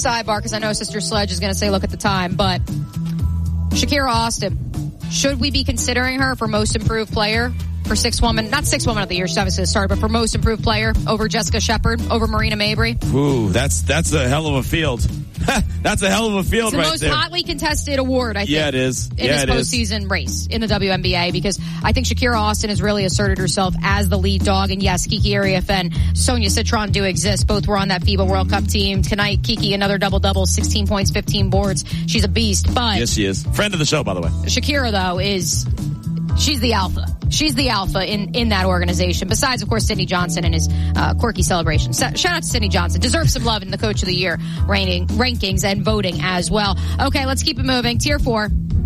sidebar because I know Sister Sledge is going to say look at the time, but Shakira Austin, should we be considering her for most improved player for not 6 woman of the year, she's obviously a star, but for most improved player over Jessica Shepard, over Marina Mabry? Ooh, that's a hell of a field. That's a hell of a field right there. It's the most hotly contested award, I think. Yeah, it is. In this postseason race in the WNBA, because I think Shakira Austin has really asserted herself as the lead dog. And yes, Kiki Arief and Sonia Citron do exist. Both were on that FIBA World Cup team. Tonight, Kiki, another double-double, 16 points, 15 boards. She's a beast, but... Yes, she is. Friend of the show, by the way. Shakira, though, she's the alpha. She's the alpha in that organization. Besides, of course, Sidney Johnson and his quirky celebration. Shout out to Sidney Johnson. Deserves some love in the Coach of the Year rankings and voting as well. Okay, let's keep it moving. Tier 4.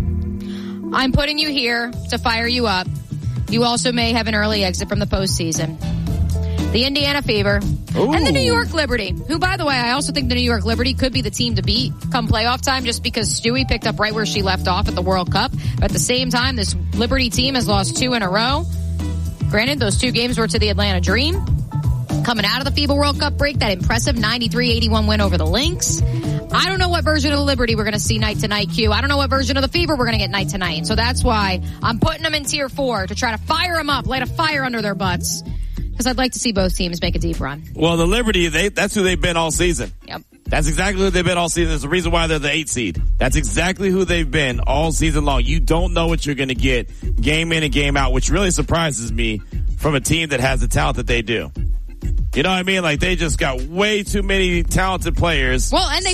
I'm putting you here to fire you up. You also may have an early exit from the postseason. The Indiana Fever. Ooh. And the New York Liberty, who, by the way, I also think the New York Liberty could be the team to beat come playoff time just because Stewie picked up right where she left off at the World Cup. But at the same time, this Liberty team has lost 2 in a row. Granted, those 2 games were to the Atlanta Dream. Coming out of the FIBA World Cup break, that impressive 93-81 win over the Lynx. I don't know what version of the Liberty we're going to see night to night, Q. I don't know what version of the Fever we're going to get night to night. So that's why I'm putting them in Tier 4 to try to fire them up, light a fire under their butts. Because I'd like to see both teams make a deep run. Well, the Liberty, that's who they've been all season. Yep. That's exactly who they've been all season. There's a reason why they're the 8 seed. That's exactly who they've been all season long. You don't know what you're going to get game in and game out, which really surprises me from a team that has the talent that they do. You know what I mean? Like, they just got way too many talented players. Well, and they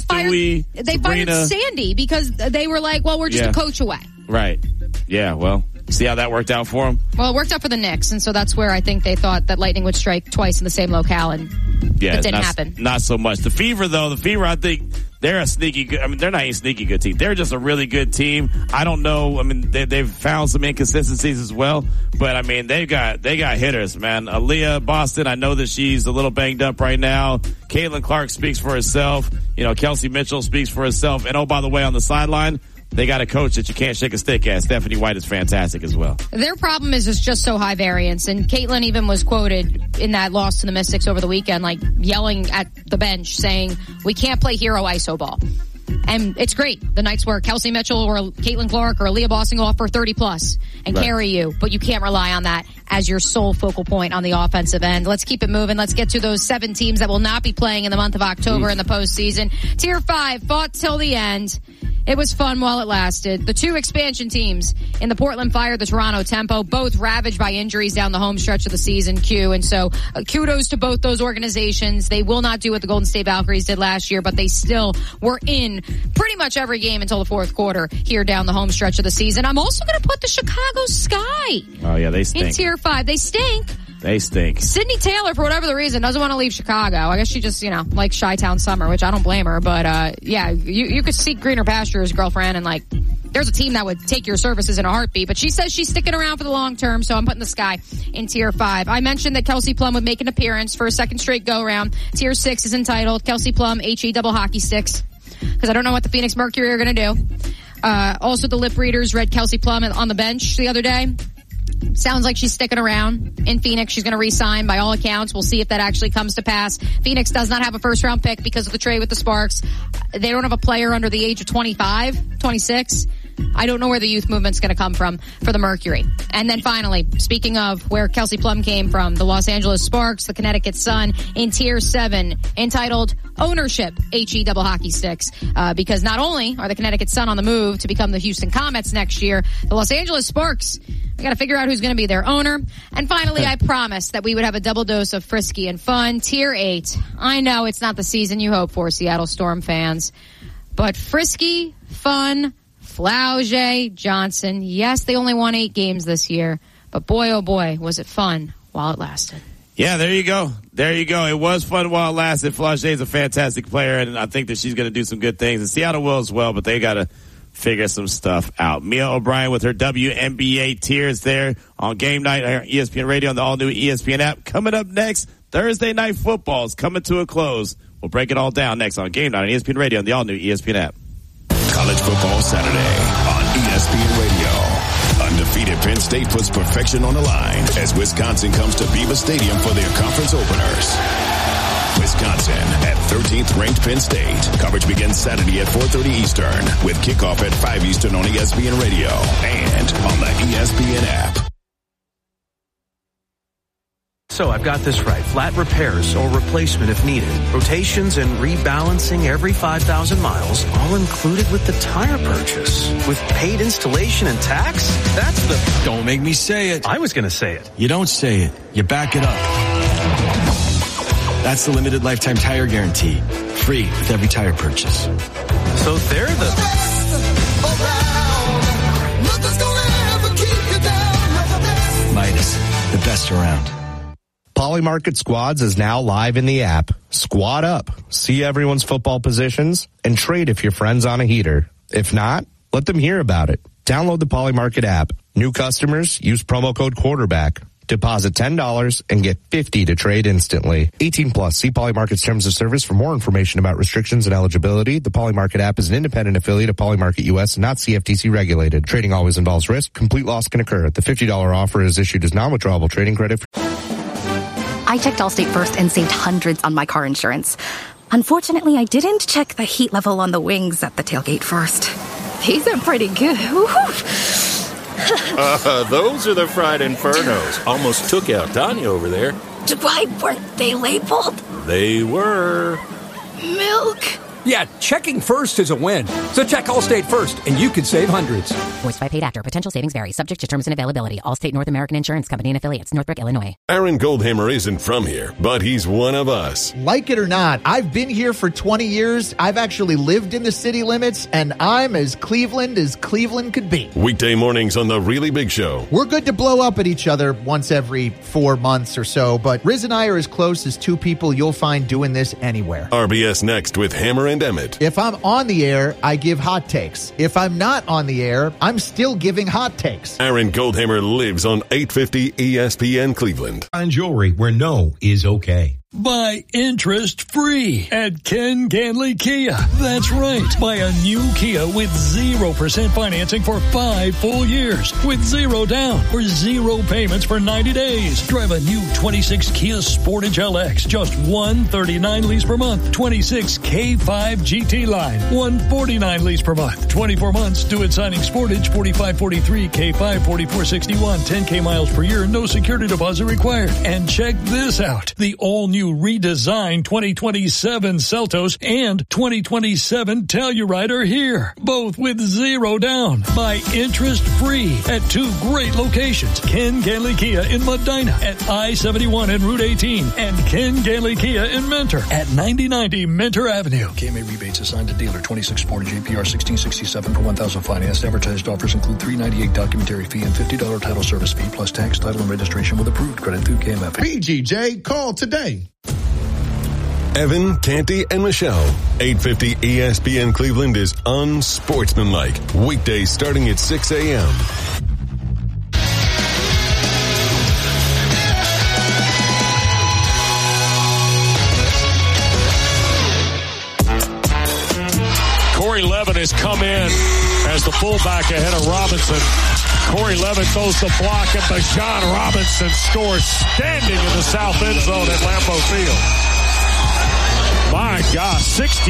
fired Sandy because they were like, well, we're just a coach away. Right. Yeah, well. See how that worked out for them? Well, it worked out for the Knicks, and so that's where I think they thought that lightning would strike twice in the same locale, and it didn't happen. Not so much. The Fever, though, I think they're a sneaky good, they're not a sneaky good team. They're just a really good team. I don't know. They've found some inconsistencies as well, but they got hitters, man. Aaliyah Boston, I know that she's a little banged up right now. Caitlin Clark speaks for herself. Kelsey Mitchell speaks for herself. And oh, by the way, on the sideline, they got a coach that you can't shake a stick at. Stephanie White is fantastic as well. Their problem is it's just so high variance. And Caitlin even was quoted in that loss to the Mystics over the weekend, like yelling at the bench saying, we can't play hero ISO ball. And it's great. The nights where Kelsey Mitchell or Caitlin Clark or Aaliyah Boston go off for 30 plus and carry you, but you can't rely on that as your sole focal point on the offensive end. Let's keep it moving. Let's get to those 7 teams that will not be playing in the month of October in the postseason. Tier 5 fought till the end. It was fun while it lasted. The 2 expansion teams in the Portland Fire, the Toronto Tempo, both ravaged by injuries down the home stretch of the season, Q. And so kudos to both those organizations. They will not do what the Golden State Valkyries did last year, but they still were in pretty much every game until the 4th quarter here down the home stretch of the season. I'm also going to put the Chicago Sky. Oh, yeah, they stink. In Tier 5. They stink. They stink. Sydney Taylor, for whatever the reason, doesn't want to leave Chicago. I guess she just, likes Chi-Town summer, which I don't blame her. But, you could seek greener pastures, girlfriend, and, there's a team that would take your services in a heartbeat. But she says she's sticking around for the long term, so I'm putting the Sky in Tier 5. I mentioned that Kelsey Plum would make an appearance for a second straight go-around. Tier 6 is entitled Kelsey Plum, HE double hockey sticks, because I don't know what the Phoenix Mercury are going to do. Also, the lip readers read Kelsey Plum on the bench the other day. Sounds like she's sticking around in Phoenix. She's going to re-sign by all accounts. We'll see if that actually comes to pass. Phoenix does not have a first-round pick because of the trade with the Sparks. They don't have a player under the age of 25, 26. I don't know where the youth movement's going to come from for the Mercury. And then finally, speaking of where Kelsey Plum came from, the Los Angeles Sparks, the Connecticut Sun in Tier 7, entitled Ownership HE double hockey sticks. Because not only are the Connecticut Sun on the move to become the Houston Comets next year, the Los Angeles Sparks, we got to figure out who's going to be their owner. And finally, I promised that we would have a double dose of frisky and fun. Tier 8. I know it's not the season you hope for, Seattle Storm fans, but frisky, fun, Flaugier, Johnson. Yes, they only won 8 games this year, but boy, oh boy, was it fun while it lasted. Yeah, there you go. There you go. It was fun while it lasted. Flaugier is a fantastic player, and I think that she's going to do some good things. And Seattle will as well, but they got to figure some stuff out. Mia O'Brien with her WNBA tiers there on Game Night on ESPN Radio on the all-new ESPN app. Coming up next, Thursday Night Football is coming to a close. We'll break it all down next on Game Night on ESPN Radio on the all-new ESPN app. College Football Saturday on ESPN Radio. Undefeated Penn State puts perfection on the line as Wisconsin comes to Beaver Stadium for their conference openers. Wisconsin at 13th ranked Penn State. Coverage begins Saturday at 4:30 Eastern with kickoff at 5 Eastern on ESPN Radio and on the ESPN app. So I've got this right. Flat repairs or replacement if needed. Rotations and rebalancing every 5,000 miles, all included with the tire purchase. With paid installation and tax? That's the... Don't make me say it. I was going to say it. You don't say it. You back it up. That's the limited lifetime tire guarantee. Free with every tire purchase. So they're the... Midas, the best around. Polymarket Squads is now live in the app. Squad up, see everyone's football positions, and trade if your friend's on a heater. If not, let them hear about it. Download the Polymarket app. New customers, use promo code quarterback. Deposit $10 and get $50 to trade instantly. 18 plus. See Polymarket's terms of service for more information about restrictions and eligibility. The Polymarket app is an independent affiliate of Polymarket US and not CFTC regulated. Trading always involves risk. Complete loss can occur. The $50 offer is issued as non-withdrawable trading credit. I checked Allstate first and saved hundreds on my car insurance. Unfortunately, I didn't check the heat level on the wings at the tailgate first. These are pretty good. Those are the fried infernos. Almost took out Tanya over there. Why weren't they labeled? They were. Milk. Yeah, checking first is a win. So check Allstate first, and you could save hundreds. Voiced by paid actor. Potential savings vary. Subject to terms and availability. Allstate North American Insurance Company and affiliates. Northbrook, Illinois. Aaron Goldhammer isn't from here, but he's one of us. Like it or not, I've been here for 20 years. I've actually lived in the city limits, and I'm as Cleveland could be. Weekday mornings on The Really Big Show. We're good to blow up at each other once every 4 months or so, but Riz and I are as close as two people you'll find doing this anywhere. RBS next with Hammer and Emmett. If I'm on the air, I give hot takes. If I'm not on the air, I'm still giving hot takes. Aaron Goldhammer lives on 850 ESPN Cleveland. Fine jewelry where no is okay. Buy interest-free at Ken Ganley Kia. That's right. Buy a new Kia with 0% financing for 5 full years. With 0 down or 0 payments for 90 days. Drive a new 26 Kia Sportage LX. Just $139 lease per month. 26 K5 GT line. $149 lease per month. 24 months. Due at signing Sportage. 4543 K5 4461. 10K miles per year. No security deposit required. And check this out. The all-new redesigned 2027 Seltos and 2027 Telluride are here, both with 0 down. Buy interest-free at 2 great locations. Ken Ganley Kia in Medina at I-71 and Route 18, and Ken Ganley Kia in Mentor at 9090 Mentor Avenue. KMA rebates assigned to dealer. 26 Sportage APR 1667 for 1,000 financed. Advertised offers include $398 documentary fee and $50 title service fee plus tax, title, and registration with approved credit through KMF. PGJ, call today. Evan, Canty, and Michelle. 850 ESPN Cleveland is unsportsmanlike. Weekdays starting at 6 a.m. Corey Levin has come in as the fullback ahead of Robinson. Corey Levin throws the block, and Bijan Robinson scores standing in the south end zone at Lambeau Field. My gosh, 62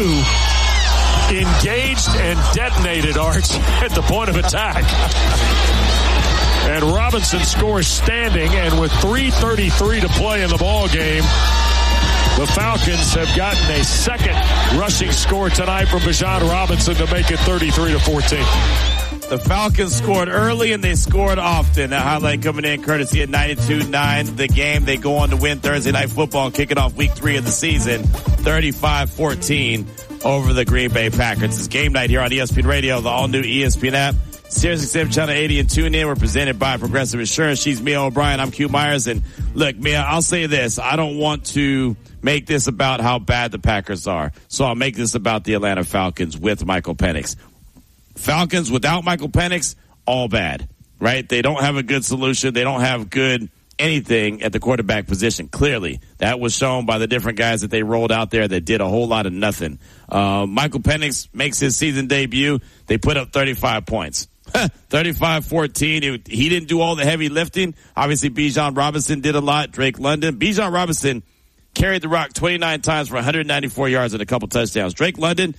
engaged and detonated, Arch, at the point of attack. And Robinson scores standing, and with 3:33 to play in the ball game, the Falcons have gotten a second rushing score tonight from Bijan Robinson to make it 33-14. The Falcons scored early and they scored often. The highlight coming in courtesy of 92.9 The Game. They go on to win Thursday Night Football, kicking off week 3 of the season, 35-14 over the Green Bay Packers. It's game night here on ESPN Radio, the all-new ESPN app. SiriusXM Channel 80 and tune in. We're presented by Progressive Insurance. She's Mia O'Brien. I'm Q Myers. And look, Mia, I'll say this. I don't want to make this about how bad the Packers are. So I'll make this about the Atlanta Falcons with Michael Penix. Falcons without Michael Penix, all bad, right? They don't have a good solution. They don't have good anything at the quarterback position. Clearly, that was shown by the different guys that they rolled out there that did a whole lot of nothing. Michael Penix makes his season debut. They put up 35 points. 35-14. He didn't do all the heavy lifting. Obviously, Bijan Robinson did a lot. Drake London. Bijan Robinson carried the rock 29 times for 194 yards and a couple touchdowns. Drake London,